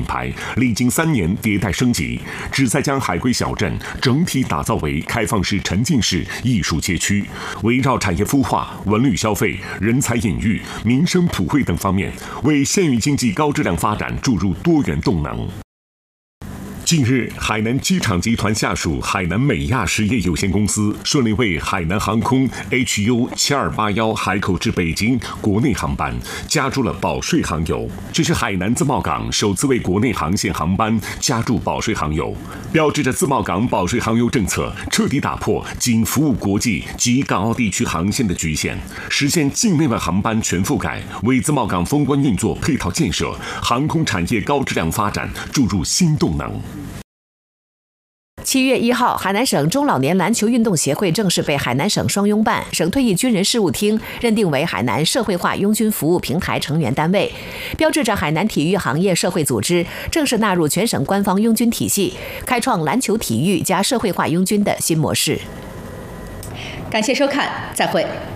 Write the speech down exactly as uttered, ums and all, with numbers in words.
牌，历经三年迭代升级，旨在将海归小镇整体打造为开放式沉浸式艺术街区，围绕产业孵化、文旅消费、人才引育、民生普惠等方面，为县域经济高质量发展注入多元动能。近日，海南机场集团下属海南美亚实业有限公司顺利为海南航空 H U 七二八一海口至北京国内航班加注了保税航油，这是海南自贸港首次为国内航线航班加注保税航油，标志着自贸港保税航油政策彻底打破仅服务国际及港澳地区航线的局限，实现境内外航班全覆盖，为自贸港封关运作配套建设、航空产业高质量发展注入新动能。 七月一号，海南省中老年篮球运动协会正式被海南省双拥办、省退役军人事务厅认定为海南社会化拥军服务平台成员单位，标志着海南体育行业社会组织正式纳入全省官方拥军体系，开创篮球体育加社会化拥军的新模式。 感谢收看，再会。